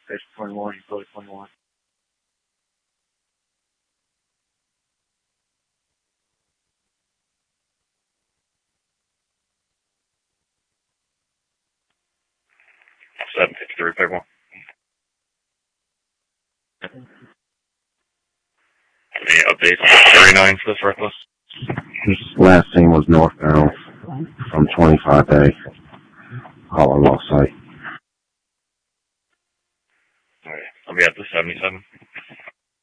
That's 21, you go to 21. $753, pick one. Any updates on 39 for this reckless? His last scene was northbound from 25A. All on lost sight. Alright, I'll be at the 77.